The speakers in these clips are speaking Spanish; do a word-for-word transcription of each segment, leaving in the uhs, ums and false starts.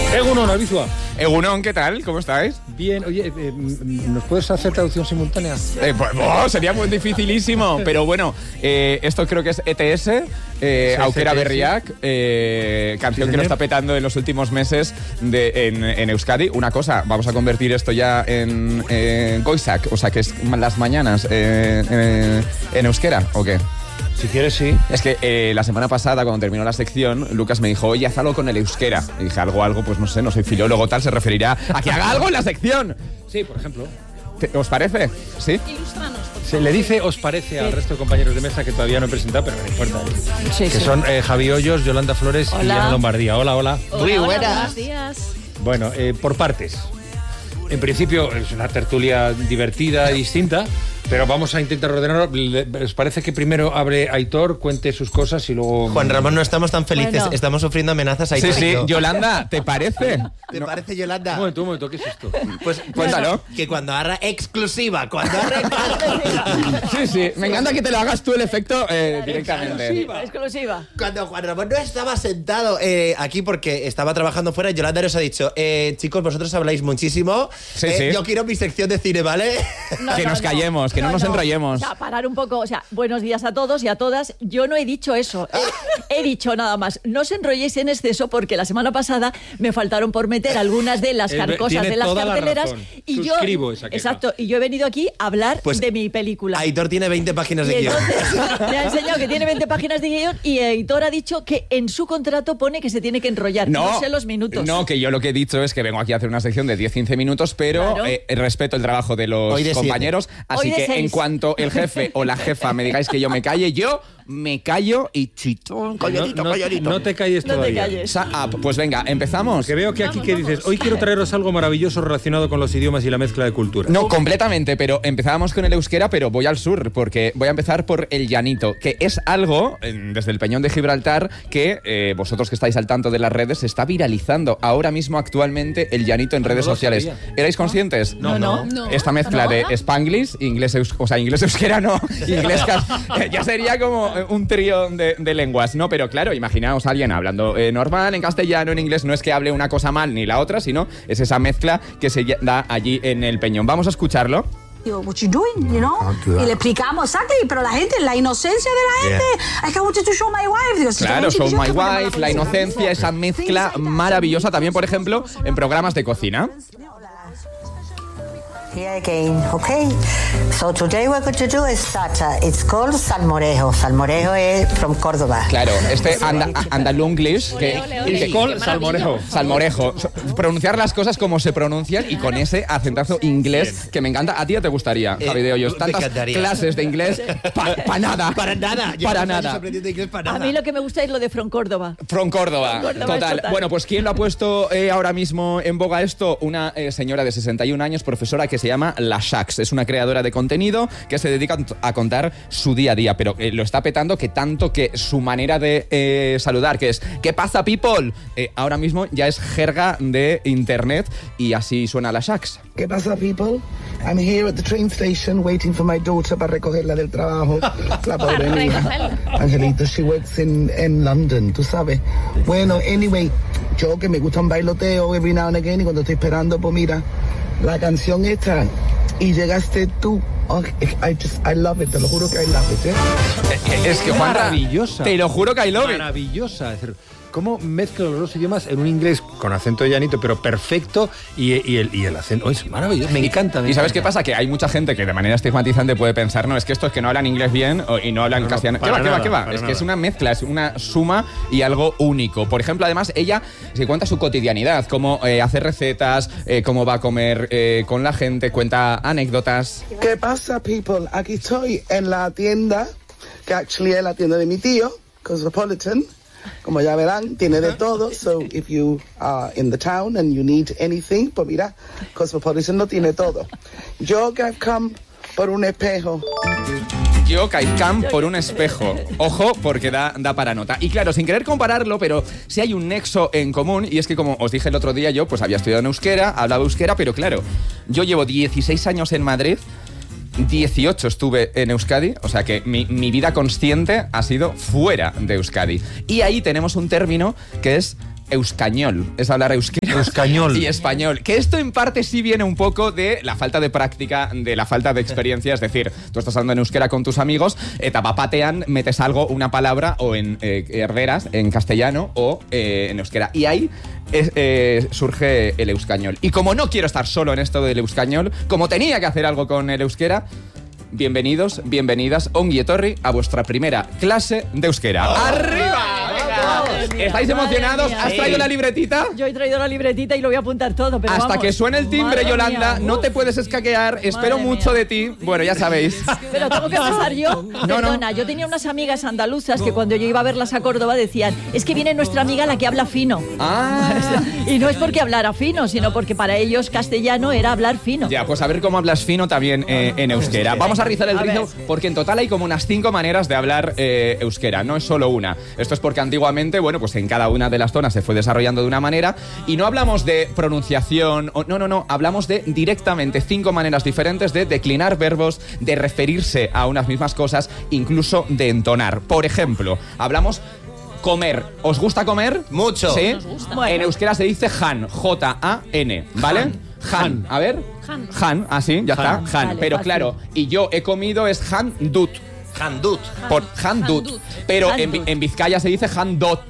Egunon, Albizua. Egunon, ¿qué tal? ¿Cómo estáis? Bien, oye, eh, ¿nos puedes hacer traducción simultánea? Eh, pues, oh, sería muy dificilísimo, pero bueno, eh, esto creo que es E T S, eh, Sí, Aukera E T S. Berriak, eh, canción Sí, que lo señor. está petando en los últimos meses de, en, en Euskadi. Una cosa, vamos a convertir esto ya en eh, Goizak, o sea que es las mañanas eh, eh, en euskera, ¿o qué? Si quieres, sí. Es que eh, la semana pasada, cuando terminó la sección, Lucas me dijo, oye, haz algo con el euskera. Y dije, algo, algo, pues no sé, no soy filólogo, tal, se referirá a que haga algo en la sección. Sí, por ejemplo. ¿Te- ¿Os parece? ¿Sí? Se le dice, os parece al resto de compañeros de mesa que todavía no he presentado, pero no importa. Sí, que sí. son eh, Javi Hoyos, Yolanda Flores Hola. y Ana Lombardía. Hola, hola. Hola, Muy hola, buenas. buenos días. Bueno, eh, por partes. En principio es una tertulia divertida y distinta, pero vamos a intentar ordenarlo. Le- ¿Les parece que primero abre Aitor, cuente sus cosas y luego... Juan Ramón, no estamos tan felices, Bueno. estamos sufriendo amenazas ahí. Sí, sí. Yolanda, ¿te parece? ¿Te parece, Un Yolanda? momento, un momento, ¿qué es esto? Pues Cuéntalo. que cuando agarra exclusiva, cuando agarra... Sí, sí. Me encanta que te lo hagas tú el efecto eh, directamente. Exclusiva. Exclusiva. Cuando Juan Ramón no estaba sentado eh, aquí porque estaba trabajando fuera, Yolanda nos ha dicho, eh, chicos, vosotros habláis muchísimo, Sí, eh, sí. yo quiero mi sección de cine, ¿vale? No, Que no, nos no. callemos, que no nos enrollemos. O sea, parar un poco. O sea, buenos días a todos y a todas. Yo no he dicho eso. He, he dicho nada más. No os enrolléis en exceso porque la semana pasada me faltaron por meter algunas de las Eh, car- cosas tiene de las toda la carteleras. razón. Y yo, Suscribo esa queja. exacto. Y yo he venido aquí a hablar Pues, de mi película. Aitor tiene veinte páginas Y de guión. entonces me ha enseñado que tiene veinte páginas de guión y Aitor ha dicho que en su contrato pone que se tiene que enrollar. No, sé los minutos. No, que yo lo que he dicho es que vengo aquí a hacer una sección de diez a quince minutos, pero Claro. eh, respeto el trabajo de los Hoy de compañeros. Así Hoy de que seis. en cuanto el jefe o la jefa me digáis que yo me calle, yo me callo y chitón, calladito, no, calladito. no te calles No te todavía. calles. Shut up. Pues venga, empezamos. Que veo que aquí Vamos, que vamos. dices, hoy quiero traeros algo maravilloso relacionado con los idiomas y la mezcla de culturas. No, completamente, pero empezábamos con el euskera, pero voy al sur, porque voy a empezar por el llanito, que es algo, eh, desde el Peñón de Gibraltar, que eh, vosotros que estáis al tanto de las redes, se está viralizando ahora mismo actualmente el llanito en redes lo sociales. sabía. ¿Erais conscientes? No, no. no. Esta mezcla ¿No? de Spanglish, inglés, eus- o sea, inglés euskera no, inglés cas- eh, ya sería como eh, un trío de, de lenguas, ¿no? Pero claro, imaginaos a alguien hablando eh, normal, en castellano, en inglés, no es que hable una cosa mal ni la otra, sino es esa mezcla que se da allí en el Peñón. Vamos a escucharlo. Digo, what you doing, you know? Y le explicamos, exactly, pero la gente, la inocencia de la gente, I can't want you to show my wife. Digo, si Claro, yo Show yo My que ponemos Wife, la policía, inocencia, esa mezcla maravillosa también, por ejemplo, en programas de cocina. Here again, okay. So today we're going to do is that uh, it's called salmorejo. Salmorejo is from Córdoba. Claro, este anda, andalunglish, que, Ole, ole, que- ole. Col Qué salmorejo. salmorejo. So- Pronunciar las cosas como se pronuncian y con ese acentazo inglés que me encanta. ¿A ti no te gustaría, Eh, Javi de Hoyos? me Tantas encantaría. clases de inglés para nada. Para nada. Llevo Para dos años nada. aprendiendo inglés para A nada. mí lo que me gusta es lo de From Córdoba. From Córdoba. From Córdoba, total. total. Bueno, pues ¿quién lo ha puesto eh, ahora mismo en boga esto? Una eh, señora de sesenta y un años, profesora, que se llama La Shax. Es una creadora de contenido que se dedica a contar su día a día, pero eh, lo está petando que tanto que su manera de eh, saludar, que es ¿qué pasa, people? Eh, ahora mismo ya es jerga de internet y así suena La Shax. ¿Qué pasa, people? I'm here at the train station waiting for my daughter para recogerla del trabajo. La pobre mía. Angelita, she works in, in London, tú sabes. Bueno, anyway, yo que me gusta un bailoteo every now and again y cuando estoy esperando, pues mira, la canción esta y llegaste tú. Oh, I just, I love it, te lo juro que I love it, ¿eh? Es que Juan, Maravillosa. te lo juro que I love it. Maravillosa. Es decir, cómo mezcla los dos idiomas en un inglés con acento llanito, pero perfecto, y, y el, y el acento. Oh, es maravilloso. Me encanta. me ¿Y sabes qué encanta. pasa? Que hay mucha gente que de manera estigmatizante puede pensar, no, es que esto es que no hablan inglés bien o- y no hablan No, no, castellano. ¿Qué para va, qué va, nada, qué va? para Es que nada. es una mezcla, es una suma y algo único. Por ejemplo, además, ella se cuenta su cotidianidad, cómo eh, hace recetas, eh, cómo va a comer eh, con la gente, cuenta anécdotas. ¿Qué pasa, people? Aquí estoy en la tienda, que actually es la tienda de mi tío, Cosmopolitan. Como ya verán, tiene de todo. So, if you are in the town and you need anything, pues mira, Cosmopolitan lo tiene todo. Yo que I've come por un espejo. Yo, Caicán, por un espejo. Ojo, porque da, da para nota. Y claro, sin querer compararlo, pero sí hay un nexo en común, y es que, como os dije el otro día, yo pues había estudiado en euskera, hablaba euskera, pero claro, yo llevo dieciséis años en Madrid, dieciocho estuve en Euskadi, o sea que mi, mi vida consciente ha sido fuera de Euskadi. Y ahí tenemos un término que es euskañol, es hablar euskera Euskañol. y español. Que esto en parte sí viene un poco de la falta de práctica, de la falta de experiencia. Es decir, tú estás hablando en euskera con tus amigos, eh, tapapatean, metes algo, una palabra, o en eh, herderas, en castellano, o eh, en euskera. Y ahí es, eh, surge el euskañol. Y como no quiero estar solo en esto del euskañol, como tenía que hacer algo con el euskera, bienvenidos, bienvenidas, ongi etorri, a vuestra primera clase de euskera. Oh. ¡Arriba! Madre ¿Estáis mía, emocionados? madre mía. ¿Has traído la libretita? Yo he traído la libretita y lo voy a apuntar todo, pero Hasta vamos. que suene el timbre, Madre Yolanda, mía, no uf. te puedes escaquear. Espero Madre mucho mía. de ti. Bueno, ya sabéis. Pero tengo que empezar yo. No, Perdona, yo tenía unas amigas andaluzas que cuando yo iba a verlas a Córdoba decían, es que viene nuestra amiga la que habla fino. Ah. Y no es porque hablara fino, sino porque para ellos castellano era hablar fino. Ya, pues a ver cómo hablas fino también eh, en euskera. Vamos a rizar el A rizo ver. porque en total hay como unas cinco maneras de hablar eh, euskera, no es solo una. Esto es porque antiguamente, bueno, pues en cada una de las zonas se fue desarrollando de una manera y no hablamos de pronunciación, o, no, no, no, hablamos de directamente cinco maneras diferentes de declinar verbos, de referirse a unas mismas cosas, incluso de entonar. Por ejemplo, hablamos comer. ¿Os gusta comer? Mucho. ¿Sí? Nos gusta. Bueno. En euskera se dice han, J A N, ¿vale? Han. A ver. Han. Han, así, ya Han. está. Han. Vale, Pero fácil. claro, y yo he comido es han dut. Handut. Por han dut. Handut. Pero en, Handut. en Vizcaya se dice han dot.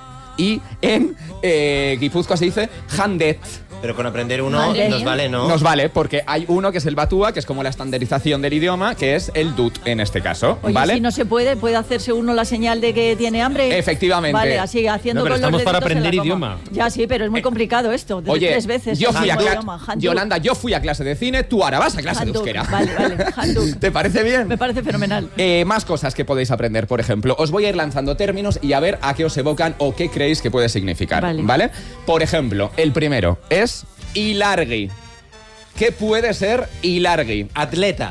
Y en eh, Guipúzcoa se dice handet. Pero con aprender uno Madre nos mía. vale, ¿no? Nos vale, porque hay uno que es el batúa, que es como la estandarización del idioma, que es el dut en este caso, Oye, ¿vale? si no se puede, puede hacerse uno la señal de que tiene hambre. Efectivamente. Vale, así haciendo No, pero con los estamos para deditos en la aprender coma. idioma. Ya, sí, pero es muy complicado esto. de Oye, tres veces. yo el fui a mismo clase. idioma, handuk. Yolanda, yo fui a clase de cine, tú ahora vas a clase Handuk. de euskera. Vale, vale, handuk. ¿Te parece bien? Me parece fenomenal. Eh, más cosas que podéis aprender, por ejemplo. Os voy a ir lanzando términos y a ver a qué os evocan o qué creéis que puede significar. Vale. ¿Vale? Por ejemplo, el primero es ilargi. ¿Qué puede ser ilargi? Atleta.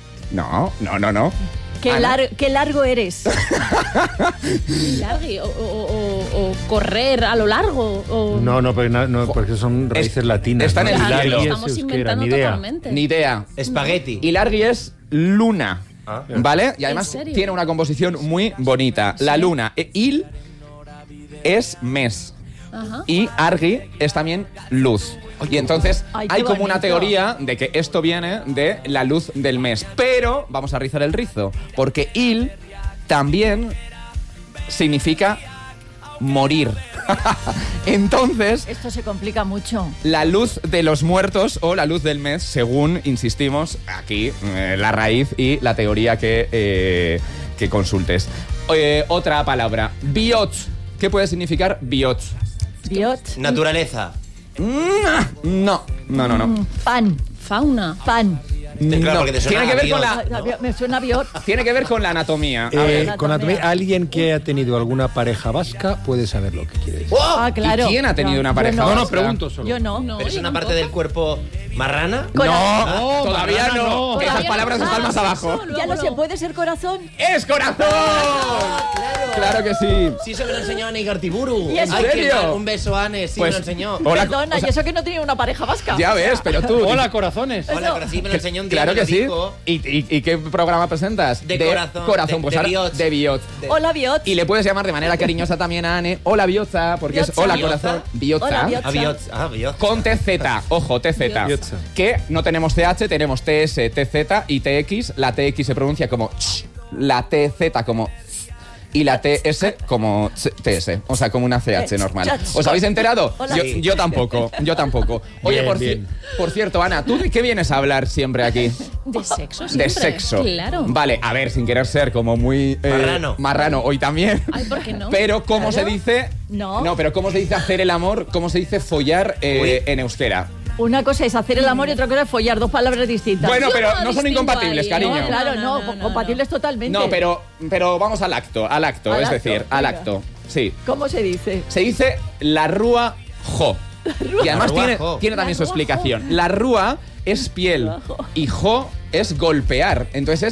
No, no, no, no. Qué, Ana. lar- qué largo eres. Largui, o, o- o- o correr a lo largo. O... No, no, porque, no, no, porque son raíces latinas. está en ¿no? el Claro, cielo. lo Ilargi es estamos euskera, inventando ni idea. totalmente. Ni idea. Espagueti. Ilargi es luna. Ah. ¿Vale? Y además serio? tiene una composición muy bonita. La luna. E- il es mes. Ajá. Y argi es también luz. Y entonces Ay, qué hay como una bonito. teoría de que esto viene de la luz del mes. Pero vamos a rizar el rizo, porque il también significa morir. Entonces, Esto se complica mucho. la luz de los muertos o la luz del mes, según insistimos aquí, eh, la raíz y la teoría que, eh, que consultes. Eh, otra palabra, biot. ¿Qué puede significar biot? Biot. Naturaleza. No, no, no, no. Pan. Fauna. Pan. Claro, No, porque te suena tiene que ver a con biot. la, Ah, Me suena biot. tiene que ver con la anatomía. A Eh, ver. con Anatomía. anatomía, alguien que ha tenido alguna pareja vasca puede saber lo que quiere decir. ¡Oh! Ah, claro. ¿Y quién ha tenido No, una yo pareja no. No, no, vasca? pregunto solo. Yo no. No, ¿Pero es yo una tampoco. parte del cuerpo marrana? Cora- No, todavía marrana no. no. Esas Todavía palabras no. están más Ah, abajo. eso, Ya luego no se puede ser corazón. ¡Es corazón! Claro que sí. Sí, se me lo enseñó Ana Igartiburu. ¿Y en Ay, qué serio? mal. Un beso, Anne, sí Pues- me lo enseñó. Hola, Perdona, o sea, y eso que no tenía una pareja vasca. ya ves, pero tú. Hola, corazones. Hola, eso- pero sí me lo enseñó un día. Claro me que lo sí. dijo. ¿Y, y, y qué programa presentas? De corazón, Corazón, de- pues de ahora- biot. de biot. De- Hola, biot. Y le puedes llamar de manera cariñosa también a Anne. Hola, Bioza, porque es Biotza. hola, Bioza. corazón. Bioza. Hola, Biot. Ah, biot. Ah, biot. Con T Z, ojo, T Z. Biotza. Que no tenemos T H, tenemos T S, T Z y T X. La T X se pronuncia como ch, la T Z como z, y la T S como ch- T S. O sea, como una C H normal. Chach. ¿Os habéis enterado? Hola. Yo, Sí. yo tampoco, yo tampoco. Oye, Bien, por, ci- bien. por cierto, Ana, ¿tú de qué vienes a hablar siempre aquí? De sexo, De siempre. sexo. Claro. Vale, a ver, sin querer ser como muy... eh, Marrano. Marrano, hoy también. Ay, ¿por qué no? Pero, ¿cómo Claro. se dice? No. No, pero ¿cómo se dice hacer el amor? ¿Cómo se dice follar eh, Uy. en euskera? Una cosa es hacer el amor y otra cosa es follar. Dos palabras distintas. Bueno, Yo pero no no son distingo incompatibles, ahí, cariño. No, No, claro, no, no, no, no, compatibles totalmente. No, pero, pero vamos al acto, al acto, Al es acto, decir, al venga. acto. Sí. ¿Cómo se dice? Se dice la rúa jo. Y además La rúa tiene, jo. tiene también La su rúa explicación. La rúa es piel y jo es golpear. Entonces es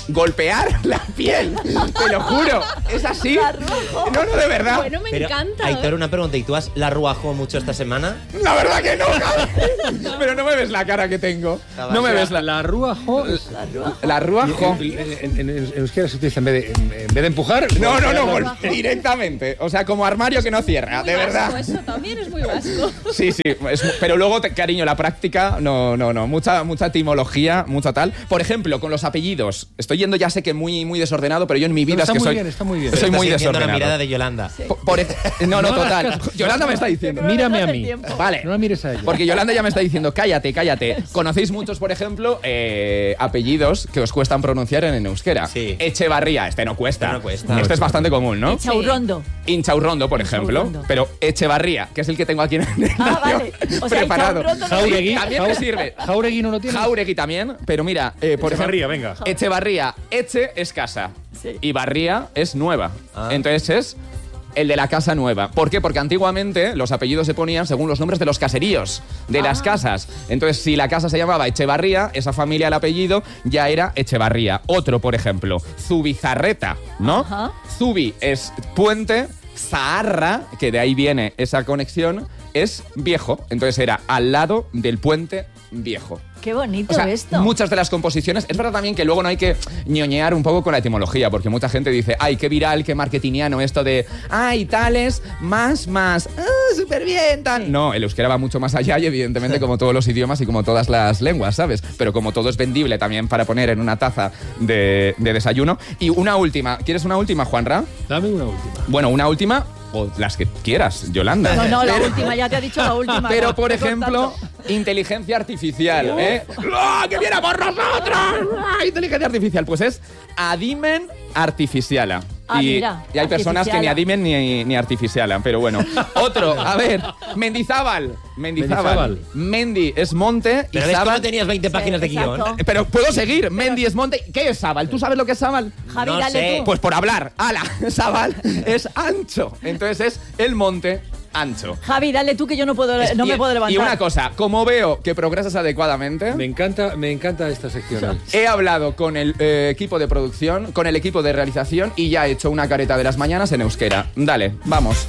golpear la piel. Te lo juro. Es así. No, no, de verdad. Bueno, me Pero, encanta. Aitor, una pregunta. ¿Y tú has la ruajado mucho esta semana? La verdad que no, cabrón. Pero no me ves la cara que tengo. No me ves la... La rúa jo. La rúa, jo. En, en, en euskera se utiliza en vez de, en vez de empujar. No, no, no, golpear gol- la- directamente. O sea, como armario que no cierra, Muy de vasco, verdad. Eso también es muy vasco. Sí, sí, es- pero luego, te- cariño, la práctica, no, no, no, mucha, mucha etimología, mucha tal. Por ejemplo, con los apellidos, estoy yendo, ya sé que muy, muy desordenado, pero yo en mi vida Pero está es que muy soy, bien, está muy bien. soy Estás muy sintiendo desordenado. la mirada de Yolanda. Por- por ej- no, no, No hagas total. caso. Yolanda me está diciendo. Mírame a No mí. el tiempo. Vale. No la mires a ella. Porque Yolanda ya me está diciendo, cállate, cállate. Conocéis muchos, por ejemplo, eh, apellidos que os cuestan pronunciar en, en euskera. Sí. Echevarría, este no cuesta. Este no cuesta. Este es bastante común, ¿no? Chaurrondo. Inchaurrondo, por ejemplo. Inchaurrondo. Pero Echevarría, que es el que tengo aquí en el Ah, vale. O sea, preparado. Inchaurrondo no Jauregui. También me sirve. Jauregui no lo tiene. Jauregui también, pero mira, eh, por Echevarría, ejemplo, venga. Echevarría, Eche es casa Sí. y Barría es nueva. Ah. Entonces es el de la casa nueva. ¿Por qué? Porque antiguamente los apellidos se ponían según los nombres de los caseríos, de las casas. Entonces, si la casa se llamaba Echevarría, esa familia, el apellido, ya era Echevarría. Otro, por ejemplo, Zubizarreta, ¿no? Ajá. Zubi es puente, Zaharra, que de ahí viene esa conexión, es viejo. Entonces era al lado del puente viejo. Qué bonito O sea, esto. muchas de las composiciones. Es verdad también que luego no hay que ñoñear un poco con la etimología, porque mucha gente dice, ay, qué viral, qué marketingiano esto de, ay, tales, más, más, ah, súper bien, tal. No, el euskera va mucho más allá y evidentemente como todos los idiomas y como todas las lenguas, ¿sabes? Pero como todo es vendible también para poner en una taza de, de desayuno. Y una última, ¿quieres una última, Juanra? Dame una última. Bueno, una última, o las que quieras, Yolanda. No, no, la Pero- última, ya te ha dicho la última. Pero, no, por no ejemplo, tanto. inteligencia artificial, ¿eh? ¡Ah, que viene por nosotros! ¡Ah, inteligencia artificial! Pues es adimen artificiala. Ah, y, mira, y hay personas que ni artificiala. adimen ni, ni artificiala, pero bueno. Otro, a ver, Mendizábal. Mendizábal. Mendizábal. Mendi es monte y Pero ves Zábal... cómo tenías veinte páginas de guión. exacto. Eh, Pero puedo seguir. Mendi es monte. ¿Qué es Sábal? ¿Tú sabes lo que es Sábal? Javi, No dale sé. tú. Pues por hablar. ¡Hala! Sábal es ancho. Entonces es el monte ancho. Javi, dale tú que yo no puedo, no Y- me puedo levantar. Y una cosa, como veo que progresas adecuadamente, Me encanta, me encanta esta sección. he hablado con el eh, equipo de producción, con el equipo de realización y ya he hecho una careta de las mañanas en euskera. Dale, vamos.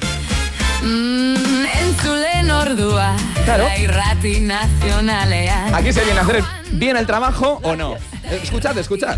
Mm, entzulen ordua, Claro. la irrati nazionalean. Aquí se viene a hacer bien el trabajo o no. Eh, Escuchad, escuchad.